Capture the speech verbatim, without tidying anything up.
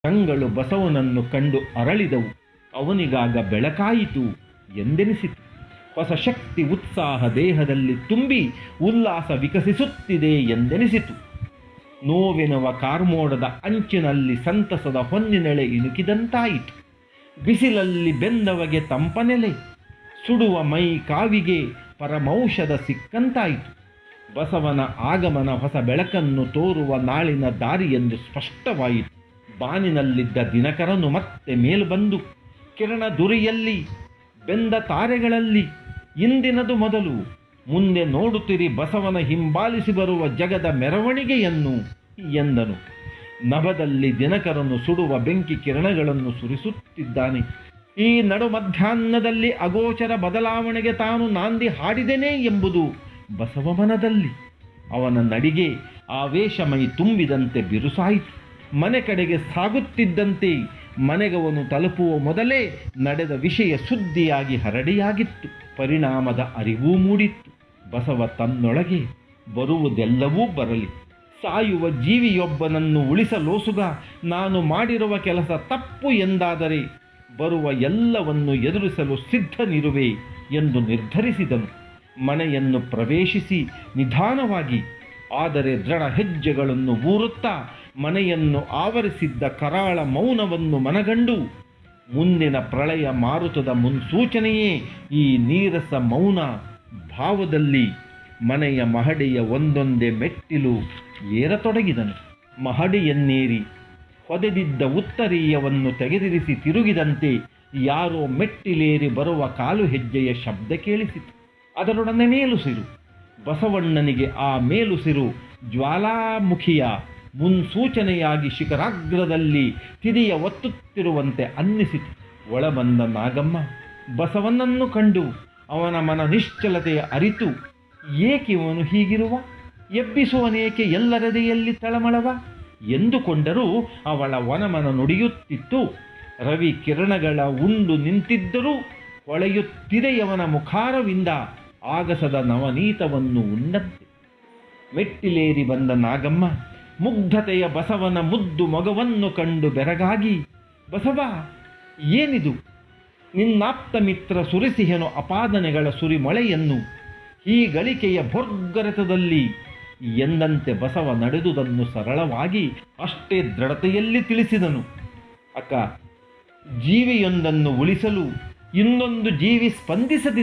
ಕಂಗಳು ಬಸವನನ್ನು ಕಂಡು ಅರಳಿದವು. ಅವನಿಗಾಗ ಬೆಳಕಾಯಿತು ಎಂದೆನಿಸಿತು. ಹೊಸ ಶಕ್ತಿ ಉತ್ಸಾಹ ದೇಹದಲ್ಲಿ ತುಂಬಿ ಉಲ್ಲಾಸ ವಿಕಸಿಸುತ್ತಿದೆ ಎಂದೆನಿಸಿತು. ನೋವೆನುವ ಕಾರ್ಮೋಡದ ಅಂಚಿನಲ್ಲಿ ಸಂತಸದ ಹೊನ್ನಿನೆಳೆ ಇಣುಕಿದಂತಾಯಿತು. ಬಿಸಿಲಲ್ಲಿ ಬೆಂದವಗೆ ತಂಪನೆಲೆ, ಸುಡುವ ಮೈ ಕಾವಿಗೆ ಪರಮೌಷಧ ಸಿಕ್ಕಂತಾಯಿತು. ಬಸವನ ಆಗಮನ ಹೊಸ ಬೆಳಕನ್ನು ತೋರುವ ನಾಳಿನ ದಾರಿಯೆಂದು ಸ್ಪಷ್ಟವಾಯಿತು. ಬಾನಿನಲ್ಲಿದ್ದ ದಿನಕರನು ಮತ್ತೆ ಮೇಲು ಬಂದು ಕಿರಣ ದುರಿಯಲ್ಲಿ ಬೆಂದ ತಾರೆಗಳಲ್ಲಿ ಇಂದಿನದು ಮೊದಲು, ಮುಂದೆ ನೋಡುತ್ತಿರಿ ಬಸವನ ಹಿಂಬಾಲಿಸಿ ಬರುವ ಜಗದ ಮೆರವಣಿಗೆಯನ್ನು ಎಂದನು. ನಭದಲ್ಲಿ ದಿನಕರನು ಸುಡುವ ಬೆಂಕಿ ಕಿರಣಗಳನ್ನು ಸುರಿಸುತ್ತಿದ್ದಾನೆ. ಈ ನಡು ಮಧ್ಯಾಹ್ನದಲ್ಲಿ ಅಗೋಚರ ಬದಲಾವಣೆಗೆ ತಾನು ನಾಂದಿ ಹಾಡಿದೆನೇ ಎಂಬುದು ಬಸವ ಮನದಲ್ಲಿ. ಅವನ ನಡಿಗೆ ಆವೇಶಮೈ ತುಂಬಿದಂತೆ ಬಿರುಸಾಯಿತು. ಮನೆ ಕಡೆಗೆ ಸಾಗುತ್ತಿದ್ದಂತೆ ಮನೆಗವನು ತಲುಪುವ ಮೊದಲೇ ನಡೆದ ವಿಷಯ ಸುದ್ದಿಯಾಗಿ ಹರಡಿಯಾಗಿತ್ತು. ಪರಿಣಾಮದ ಅರಿವೂ ಮೂಡಿತ್ತು. ಬಸವ ತನ್ನೊಳಗೆ ಬರುವುದೆಲ್ಲವೂ ಬರಲಿ, ಸಾಯುವ ಜೀವಿಯೊಬ್ಬನನ್ನು ಉಳಿಸಲೋಸುಗ ನಾನು ಮಾಡಿರುವ ಕೆಲಸ ತಪ್ಪು ಎಂದಾದರೆ ಬರುವ ಎಲ್ಲವನ್ನು ಎದುರಿಸಲು ಸಿದ್ಧನಿರುವೆ ಎಂದು ನಿರ್ಧರಿಸಿದನು. ಮನೆಯನ್ನು ಪ್ರವೇಶಿಸಿ ನಿಧಾನವಾಗಿ ಆದರೆ ದೃಢ ಹೆಜ್ಜೆಗಳನ್ನು ಊರುತ್ತಾ ಮನೆಯನ್ನು ಆವರಿಸಿದ್ದ ಕರಾಳ ಮೌನವನ್ನು ಮನಗಂಡು, ಮುಂದಿನ ಪ್ರಳಯ ಮಾರುತದ ಮುನ್ಸೂಚನೆಯೇ ಈ ನೀರಸ ಮೌನ ಭಾವದಲ್ಲಿ ಮನೆಯ ಮಹಡಿಯ ಒಂದೊಂದೇ ಮೆಟ್ಟಿಲು ಏರತೊಡಗಿದನು. ಮಹಡಿಯನ್ನೇರಿ ಹೊದೆದಿದ್ದ ಉತ್ತರೀಯವನ್ನು ತೆಗೆದಿರಿಸಿ ತಿರುಗಿದಂತೆ ಯಾರೋ ಮೆಟ್ಟಿಲೇರಿ ಬರುವ ಕಾಲು ಹೆಜ್ಜೆಯ ಶಬ್ದ ಕೇಳಿಸಿತು. ಅದರೊಡನೆ ಮೇಲುಸಿರು. ಬಸವಣ್ಣನಿಗೆ ಆ ಮೇಲುಸಿರು ಜ್ವಾಲಾಮುಖಿಯ ಮುನ್ಸೂಚನೆಯಾಗಿ ಶಿಖರಾಗ್ರದಲ್ಲಿ ತಿದಿಯ ಒತ್ತುತ್ತಿರುವಂತೆ ಅನ್ನಿಸಿತು. ಒಳಬಂದ ನಾಗಮ್ಮ ಬಸವನನ್ನು ಕಂಡು ಅವನ ಮನ ನಿಶ್ಚಲತೆಯ ಅರಿತು, ಏಕಿವನು ಹೀಗಿರುವ, ಎಬ್ಬಿಸುವನೇಕೆ ಎಲ್ಲರದೆಯಲ್ಲಿ ತಳಮಳವ ಎಂದುಕೊಂಡರೂ ಅವಳ ವನಮನ ನುಡಿಯುತ್ತಿತ್ತು. ರವಿ ಕಿರಣಗಳ ಉಂಡು ನಿಂತಿದ್ದರೂ ಹೊಳೆಯುತ್ತಿದೆಯವನ ಮುಖಾರವಿಂದ ಆಗಸದ ನವನೀತವನ್ನು ಉಂಡಂತೆ. ಮೆಟ್ಟಿಲೇರಿ ಬಂದ ನಾಗಮ್ಮ ಮುಗ್ಧತೆಯ ಬಸವನ ಮುದ್ದು ಮೊಗವನ್ನು ಕಂಡು ಬೆರಗಾಗಿ, ಬಸವ ಏನಿದು, ನಿನ್ನಾಪ್ತ ಮಿತ್ರ ಸುರಿಸಿಹೆನು ಅಪಾದನೆಗಳ ಸುರಿಮಳೆಯನ್ನು ಈ ಗಳಿಕೆಯ ಭೋರ್ಗರತದಲ್ಲಿ ಎಂದಂತೆ ಬಸವ ನಡೆದುದನ್ನು ಸರಳವಾಗಿ ಅಷ್ಟೇ ದೃಢತೆಯಲ್ಲಿ ತಿಳಿಸಿದನು. ಅಕ್ಕ, ಜೀವಿಯೊಂದನ್ನು ಉಳಿಸಲು ಇನ್ನೊಂದು ಜೀವಿ ಸ್ಪಂದಿಸದಿ